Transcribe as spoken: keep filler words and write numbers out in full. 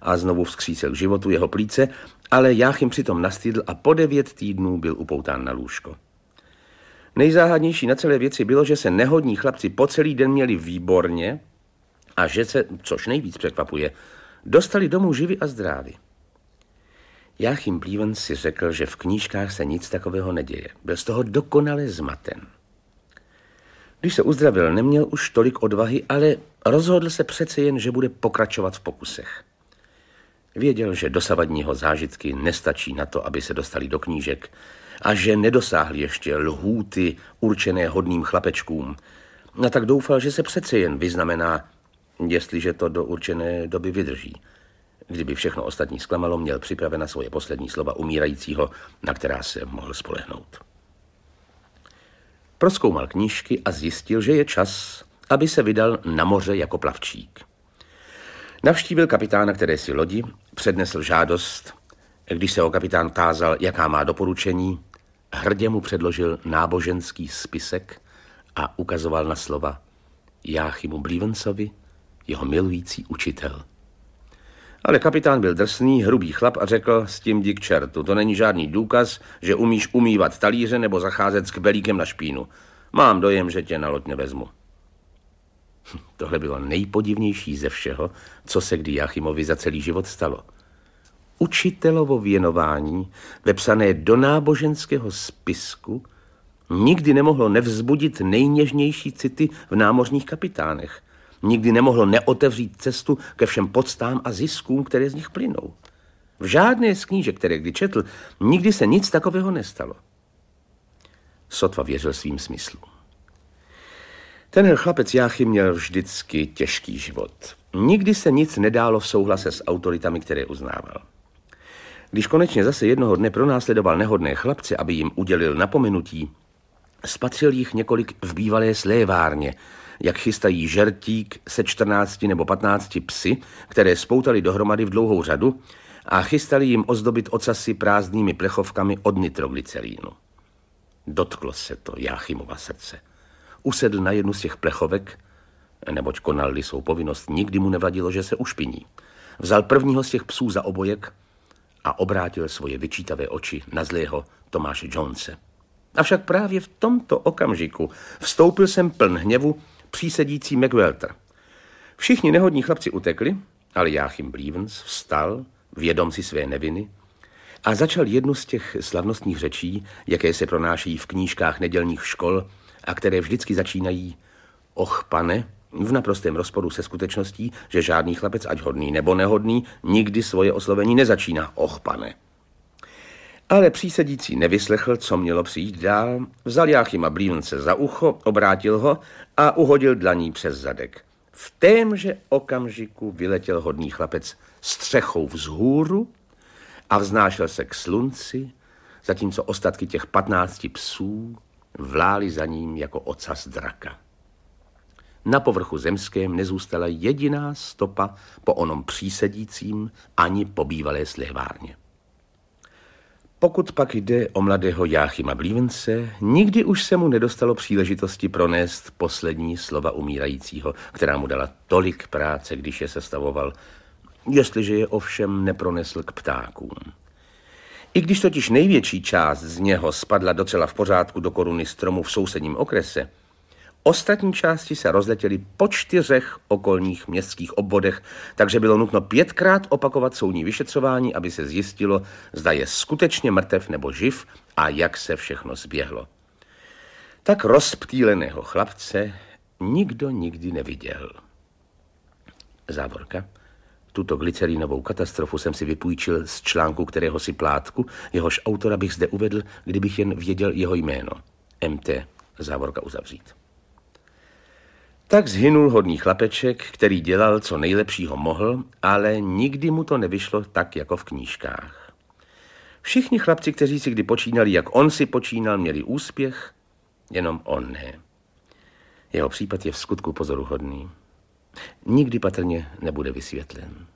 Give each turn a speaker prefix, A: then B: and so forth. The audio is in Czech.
A: a znovu vzkřísil k životu jeho plíce, ale Jáchym přitom nastydl a po devět týdnů byl upoután na lůžko. Nejzáhadnější na celé věci bylo, že se nehodní chlapci po celý den měli výborně a že se, což nejvíc překvapuje, dostali domů živi a zdraví. Jáchym Blívens si řekl, že v knížkách se nic takového neděje. Byl z toho dokonale zmaten. Když se uzdravil, neměl už tolik odvahy, ale rozhodl se přece jen, že bude pokračovat v pokusech. Věděl, že dosavadního zážitky nestačí na to, aby se dostali do knížek a že nedosáhli ještě lhůty určené hodným chlapečkům. A tak doufal, že se přece jen vyznamená, jestliže to do určené doby vydrží. Kdyby všechno ostatní zklamalo, měl připravena svoje poslední slova umírajícího, na která se mohl spolehnout. Prozkoumal knížky a zjistil, že je čas, aby se vydal na moře jako plavčík. Navštívil kapitána kterési lodi, přednesl žádost. Když se ho kapitán tázal, jaká má doporučení, hrdě mu předložil náboženský spisek a ukazoval na slova Jáchymu Blívensovi, jeho milující učitel. Ale kapitán byl drsný, hrubý chlap a řekl, s tím jdi k čertu, to není žádný důkaz, že umíš umývat talíře nebo zacházet s kbelíkem na špínu. Mám dojem, že tě na loď nevezmu. Tohle bylo nejpodivnější ze všeho, co se kdy Jáchymovi za celý život stalo. Učitelovo věnování, vepsané do náboženského spisku, nikdy nemohlo nevzbudit nejněžnější city v námořních kapitánech. Nikdy nemohlo neotevřít cestu ke všem poctám a ziskům, které z nich plynou. V žádné z knížek, které kdy četl, nikdy se nic takového nestalo. Sotva věřil svým smyslům. Tenhle chlapec Jáchym měl vždycky těžký život. Nikdy se nic nedálo v souhlase s autoritami, které uznával. Když konečně zase jednoho dne pronásledoval nehodné chlapce, aby jim udělil napomenutí, spatřil jich několik v bývalé slévárně, jak chystají žertík se čtrnácti nebo patnácti psy, které spoutali dohromady v dlouhou řadu a chystali jim ozdobit ocasy prázdnými plechovkami od nitroglycerínu. Dotklo se to Jáchymova srdce. Usedl na jednu z těch plechovek, neboť konal-li svou povinnost, nikdy mu nevadilo, že se ušpiní. Vzal prvního z těch psů za obojek a obrátil svoje vyčítavé oči na zlého Tomáše Jonese. Avšak právě v tomto okamžiku vstoupil sem pln hněvu přísedící McWelter. Všichni nehodní chlapci utekli, ale Jáchym Blívens vstal, vědom si své neviny, a začal jednu z těch slavnostních řečí, jaké se pronášejí v knížkách nedělních škol a které vždycky začínají Och, pane, v naprostém rozporu se skutečností, že žádný chlapec, ať hodný nebo nehodný, nikdy svoje oslovení nezačíná Och, pane. Ale přísedící nevyslechl, co mělo přijít dál, vzal Jáchyma Blívense za ucho, obrátil ho a uhodil dlaní přes zadek. V témže okamžiku vyletěl hodný chlapec střechou vzhůru a vznášel se k slunci, zatímco ostatky těch patnácti psů vlály za ním jako ocas draka. Na povrchu zemském nezůstala jediná stopa po onom přísedícím ani po bývalé slévárně. Pokud pak jde o mladého Jáchyma Blívense, nikdy už se mu nedostalo příležitosti pronést poslední slova umírajícího, která mu dala tolik práce, když je sestavoval, jestliže je ovšem nepronesl k ptákům. I když totiž největší část z něho spadla docela v pořádku do koruny stromu v sousedním okrese, ostatní části se rozletěly po čtyřech okolních městských obvodech, takže bylo nutno pětkrát opakovat soudní vyšetřování, aby se zjistilo, zda je skutečně mrtev nebo živ a jak se všechno zběhlo. Tak rozptýleného chlapce nikdo nikdy neviděl. Závorka. Tuto glycerínovou katastrofu jsem si vypůjčil z článku kterého si plátku, jehož autora bych zde uvedl, kdybych jen věděl jeho jméno. M T. Závorka uzavřít. Tak zhynul hodný chlapeček, který dělal, co nejlepšího mohl, ale nikdy mu to nevyšlo tak, jako v knížkách. Všichni chlapci, kteří si kdy počínali, jak on si počínal, měli úspěch, jenom on ne. Jeho případ je v skutku pozoruhodný. Nikdy patrně nebude vysvětlen.